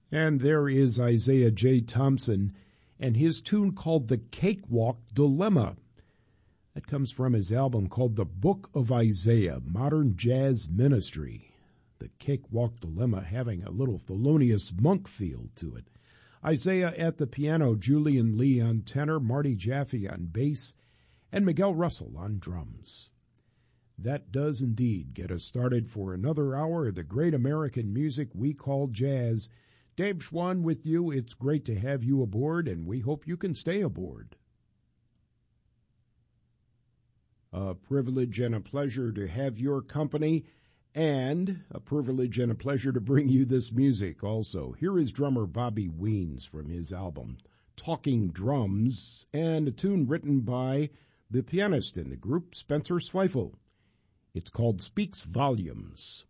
And there is Isaiah J. Thompson and his tune called The Cakewalk Dilemma. That comes from his album called The Book of Isaiah, Modern Jazz Ministry. The Cakewalk Dilemma having a little Thelonious Monk feel to it. Isaiah at the piano, Julian Lee on tenor, Marty Jaffe on bass, and Miguel Russell on drums. That does indeed get us started for another hour of the great American music we call jazz. Dave Schwann with you. It's great to have you aboard, and we hope you can stay aboard. A privilege and a pleasure to have your company, and a privilege and a pleasure to bring you this music also. Here is drummer Bobby Weens from his album Talking Drums, and a tune written by the pianist in the group, Spencer Zweifel. It's called Speaks Volumes.